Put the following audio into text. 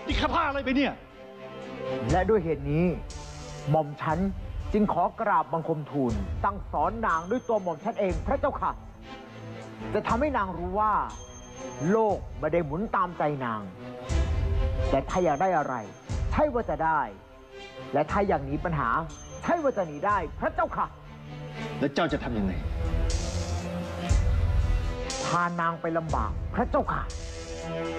นี่ข้าพลาดอะไรไปเนี่ยและด้วยเหตุนี้หม่อมฉันจึงขอกราบบังคมทูลสั่งสอนนางด้วยตัวหม่อมฉันเองพระเจ้าค่ะ จะทำให้นางรู้ว่า โลกไม่ได้หมุนตามใจนาง แต่ถ้าอยากได้อะไร ใช่ว่าจะได้ และถ้าอยากหนีปัญหา ใช่ว่าจะหนีได้พระเจ้าค่ะแล้วเจ้าจะทำยังไงพานางไปลำบากพระเจ้าค่ะ